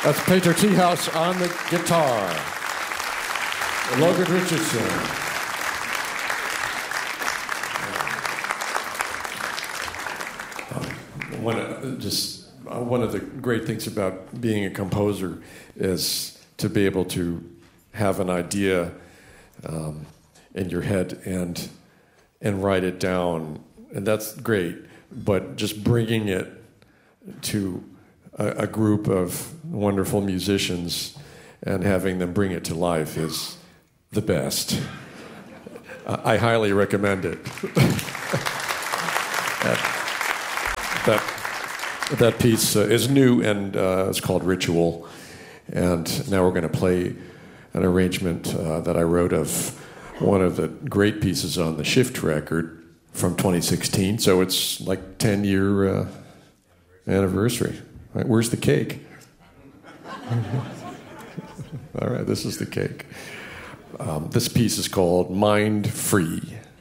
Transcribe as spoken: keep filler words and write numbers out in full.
That's Peter Teehouse on the guitar. Logan Richardson. One of, just uh, one of the great things about being a composer is to be able to have an idea um, in your head and and write it down, and that's great. But just bringing it to a, a group of wonderful musicians and having them bring it to life is the best. I highly recommend it. that, that, that piece uh, is new, and uh, it's called Ritual. And now we're going to play an arrangement uh, that I wrote of one of the great pieces on the Shift record from twenty sixteen. So it's like ten-year uh, anniversary. Right, where's the cake? All right, this is the cake. Um, this piece is called Mind Free.